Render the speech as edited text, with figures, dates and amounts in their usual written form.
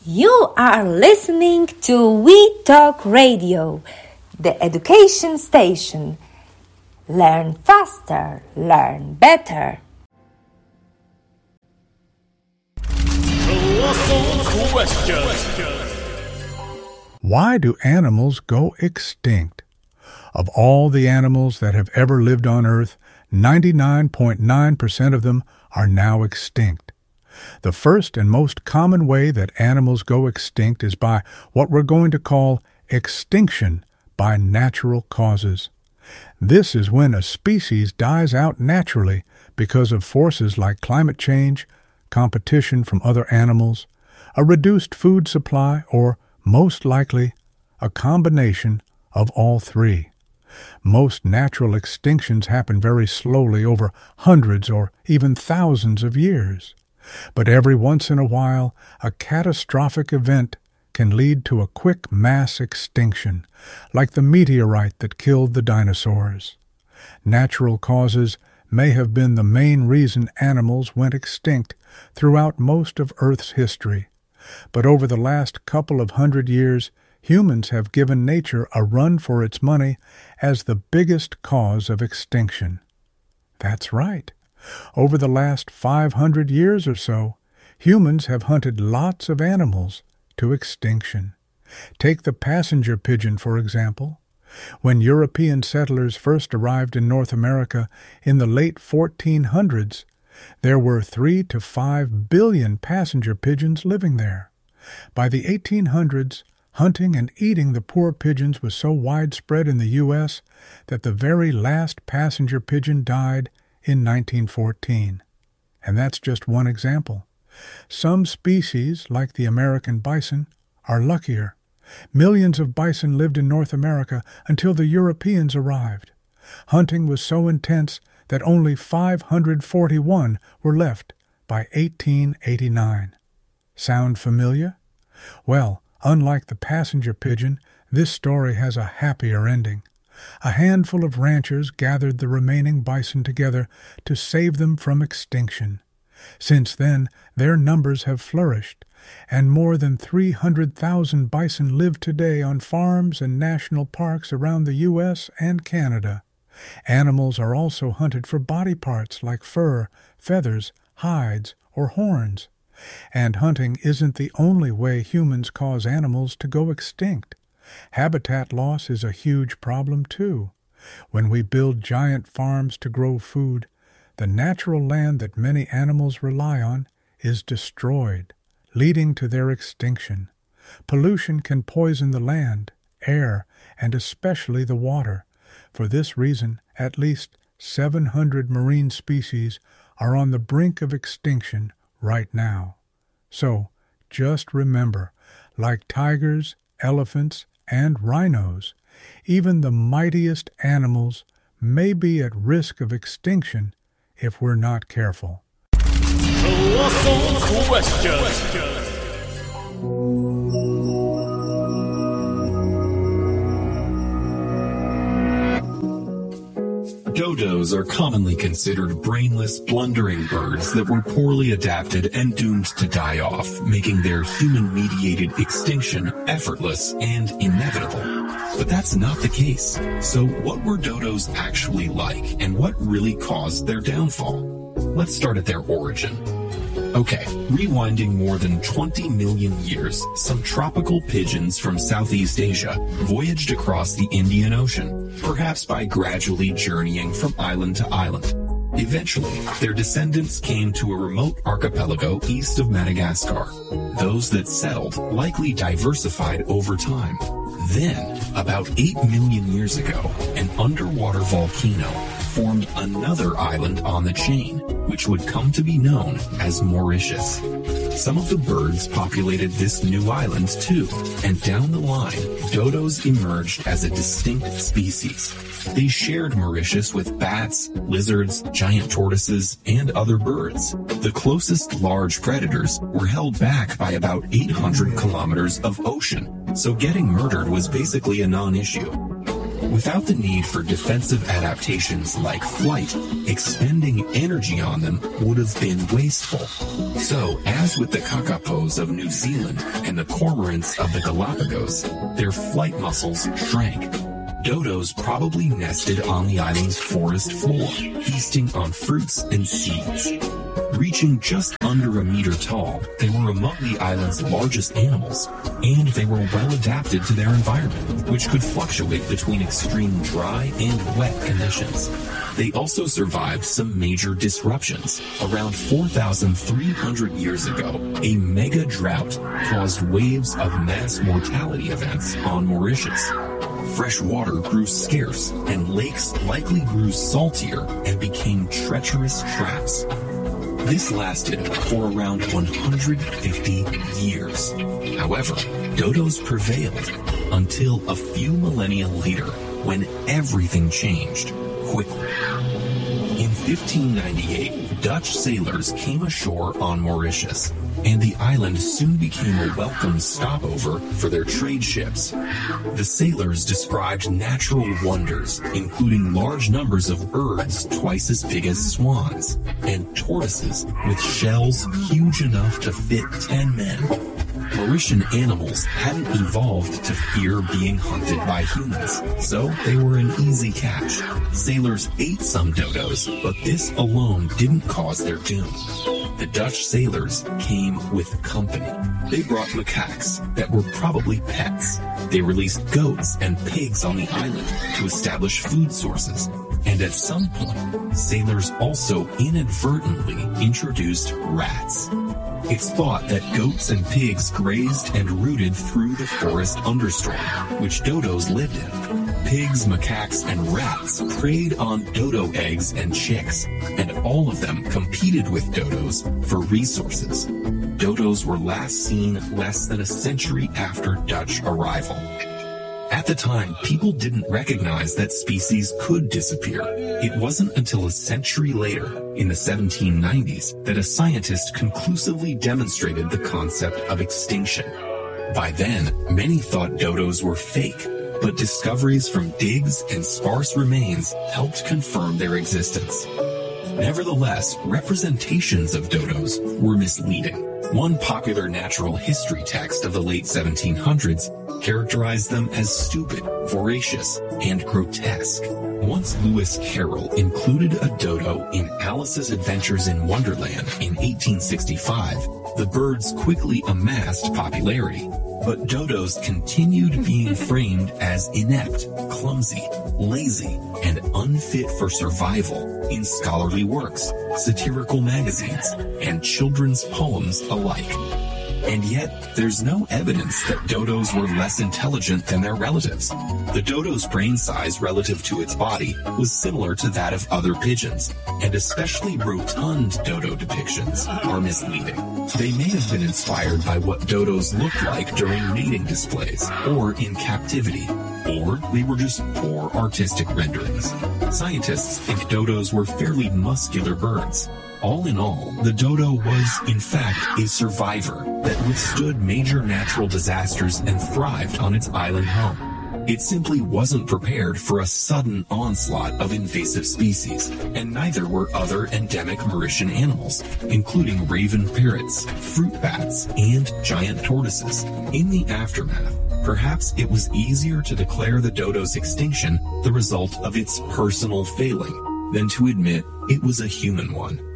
You are listening to We Talk Radio, the education station. Learn faster, learn better. Why do animals go extinct? Of all the animals that have ever lived on Earth, 99.9% of them are now extinct. The first and most common way that animals go extinct is by what we're going to call extinction by natural causes. This is when a species dies out naturally because of forces like climate change, competition from other animals, a reduced food supply, or, most likely, a combination of all three. Most natural extinctions happen very slowly over hundreds or even thousands of years. But every once in a while, a catastrophic event can lead to a quick mass extinction, like the meteorite that killed the dinosaurs. Natural causes may have been the main reason animals went extinct throughout most of Earth's history. But over the last couple of hundred years, humans have given nature a run for its money as the biggest cause of extinction. That's right. Over the last 500 years or so, humans have hunted lots of animals to extinction. Take the passenger pigeon, for example. When European settlers first arrived in North America in the late 1400s, there were 3 to 5 billion passenger pigeons living there. By the 1800s, hunting and eating the poor pigeons was so widespread in the U.S. that the very last passenger pigeon died in 1914. And that's just one example. Some species, like the American bison, are luckier. Millions of bison lived in North America until the Europeans arrived. Hunting was so intense that only 541 were left by 1889. Sound familiar? Well, unlike the passenger pigeon, this story has a happier ending. A handful of ranchers gathered the remaining bison together to save them from extinction. Since then, their numbers have flourished, and more than 300,000 bison live today on farms and national parks around the U.S. and Canada. Animals are also hunted for body parts like fur, feathers, hides, or horns. And hunting isn't the only way humans cause animals to go extinct. Habitat loss is a huge problem too. When we build giant farms to grow food, the natural land that many animals rely on is destroyed, leading to their extinction. Pollution can poison the land, air, and especially the water. For this reason, at least 700 marine species are on the brink of extinction right now. So, just remember, like tigers, elephants, and rhinos, even the mightiest animals may be at risk of extinction if we're not careful. Dodos are commonly considered brainless, blundering birds that were poorly adapted and doomed to die off, making their human-mediated extinction effortless and inevitable. But that's not the case. So what were dodos actually like, and what really caused their downfall? Let's start at their origin. Okay, rewinding more than 20 million years, some tropical pigeons from Southeast Asia voyaged across the Indian Ocean, perhaps by gradually journeying from island to island. Eventually, their descendants came to a remote archipelago east of Madagascar. Those that settled likely diversified over time. Then, about 8 million years ago, an underwater volcano formed another island on the chain, which would come to be known as Mauritius. Some of the birds populated this new island too, and down the line, dodos emerged as a distinct species. They shared Mauritius with bats, lizards, giant tortoises, and other birds. The closest large predators were held back by about 800 kilometers of ocean, so getting murdered was basically a non-issue. Without the need for defensive adaptations like flight, expending energy on them would have been wasteful. So, as with the kakapos of New Zealand and the cormorants of the Galapagos, their flight muscles shrank. Dodos probably nested on the island's forest floor, feasting on fruits and seeds. Reaching just under a meter tall, they were among the island's largest animals, and they were well adapted to their environment, which could fluctuate between extreme dry and wet conditions. They also survived some major disruptions. Around 4,300 years ago, a mega drought caused waves of mass mortality events on Mauritius. Fresh water grew scarce, and lakes likely grew saltier and became treacherous traps. This lasted for around 150 years. However, dodos prevailed until a few millennia later, when everything changed quickly. In 1598, Dutch sailors came ashore on Mauritius, and the island soon became a welcome stopover for their trade ships. The sailors described natural wonders, including large numbers of birds twice as big as swans, and tortoises with shells huge enough to fit 10 men. Mauritian animals hadn't evolved to fear being hunted by humans, so they were an easy catch. Sailors ate some dodos, but this alone didn't cause their doom. The Dutch sailors came with company. They brought macaques that were probably pets. They released goats and pigs on the island to establish food sources. And at some point, sailors also inadvertently introduced rats. It's thought that goats and pigs grazed and rooted through the forest understory, which dodos lived in. Pigs, macaques, and rats preyed on dodo eggs and chicks, and all of them competed with dodos for resources. Dodos were last seen less than a century after Dutch arrival. At the time, people didn't recognize that species could disappear. It wasn't until a century later, in the 1790s, that a scientist conclusively demonstrated the concept of extinction. By then, many thought dodos were fake, but discoveries from digs and sparse remains helped confirm their existence. Nevertheless, representations of dodos were misleading. One popular natural history text of the late 1700s characterized them as stupid, voracious, and grotesque. Once Lewis Carroll included a dodo in Alice's Adventures in Wonderland in 1865, the birds quickly amassed popularity. But dodos continued being framed as inept, clumsy, lazy, and unfit for survival in scholarly works, satirical magazines, and children's poems alike. And yet, there's no evidence that dodos were less intelligent than their relatives. The dodo's brain size relative to its body was similar to that of other pigeons, and especially rotund dodo depictions are misleading. They may have been inspired by what dodos looked like during mating displays, or in captivity, or they were just poor artistic renderings. Scientists think dodos were fairly muscular birds. All in all, the dodo was, in fact, a survivor that withstood major natural disasters and thrived on its island home. It simply wasn't prepared for a sudden onslaught of invasive species, and neither were other endemic Mauritian animals, including raven parrots, fruit bats, and giant tortoises. In the aftermath, perhaps it was easier to declare the dodo's extinction the result of its personal failing than to admit it was a human one.